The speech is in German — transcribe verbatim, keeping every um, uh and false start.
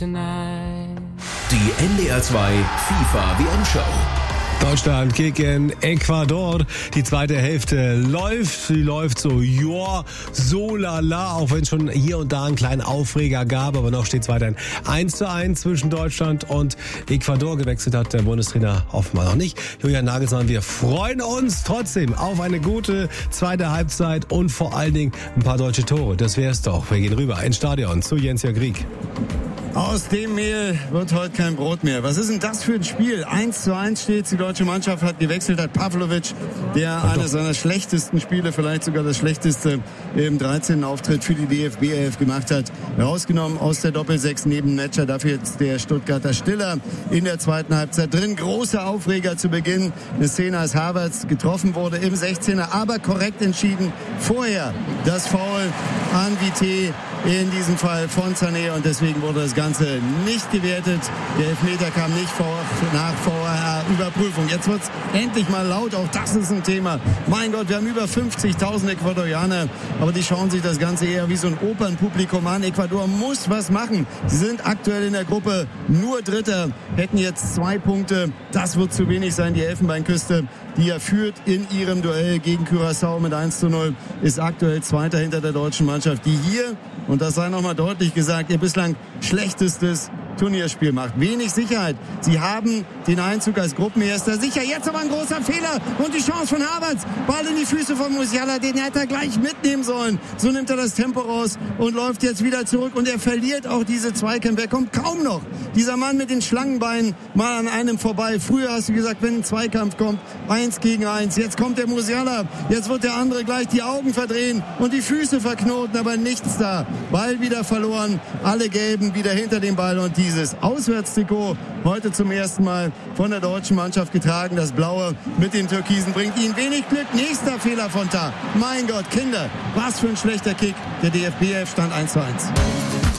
Die N D R zwei FIFA W M-Show. Deutschland gegen Ecuador. Die zweite Hälfte läuft. Sie läuft so, joa, so lala, auch wenn es schon hier und da einen kleinen Aufreger gab. Aber noch steht es weiterhin eins zu eins zwischen Deutschland und Ecuador. Gewechselt hat der Bundestrainer offenbar noch nicht. Julian Nagelsmann, wir freuen uns trotzdem auf eine gute zweite Halbzeit und vor allen Dingen ein paar deutsche Tore. Das wär's doch. Wir gehen rüber ins Stadion zu Jens-Jörg Rieck. Aus dem Mehl wird heute kein Brot mehr. Was ist denn das für ein Spiel? eins zu eins steht. Die deutsche Mannschaft hat gewechselt, hat Pavlovic, der eines seiner schlechtesten Spiele, vielleicht sogar das schlechteste im dreizehnten Auftritt für die D F B elf gemacht hat, rausgenommen aus der Doppelsechs neben Netscher. Dafür jetzt der Stuttgarter Stiller in der zweiten Halbzeit drin. Große Aufreger zu Beginn. Eine Szene, als Havertz getroffen wurde im sechzehner, aber korrekt entschieden. Vorher das Foul an Vité, in diesem Fall von Sané, und deswegen wurde das Ganze nicht gewertet. Der Elfmeter kam nicht vor, nach V A R-Überprüfung. Jetzt wird's endlich mal laut, auch das ist ein Thema. Mein Gott, wir haben über fünfzigtausend Ecuadorianer, aber die schauen sich das Ganze eher wie so ein Opernpublikum an. Ecuador muss was machen. Sie sind aktuell in der Gruppe nur Dritter, hätten jetzt zwei Punkte. Das wird zu wenig sein. Die Elfenbeinküste, die ja führt in ihrem Duell gegen Curaçao mit eins zu null, ist aktuell Zweiter hinter der deutschen Mannschaft, die hier, und das sei nochmal deutlich gesagt, ihr bislang schlechtestes Turnierspiel macht. Wenig Sicherheit. Sie haben den Einzug als Gruppenerster sicher. Jetzt aber ein großer Fehler und die Chance von Havertz. Ball in die Füße von Musiala, den hätte er gleich mitnehmen sollen. So nimmt er das Tempo raus und läuft jetzt wieder zurück, und er verliert auch diese Zweikämpfe. Er kommt kaum noch, dieser Mann mit den Schlangenbeinen, mal an einem vorbei. Früher hast du gesagt, wenn ein Zweikampf kommt, eins gegen eins. Jetzt kommt der Musiala. Jetzt wird der andere gleich die Augen verdrehen und die Füße verknoten, aber nichts da. Ball wieder verloren. Alle Gelben wieder hinter dem Ball, und dieses Auswärtstrikot heute zum ersten Mal von der deutschen Mannschaft getragen. Das Blaue mit dem Türkisen bringt ihnen wenig Glück. Nächster Fehler von Tah. Mein Gott, Kinder, was für ein schlechter Kick. Der D F B elf stand eins zu eins.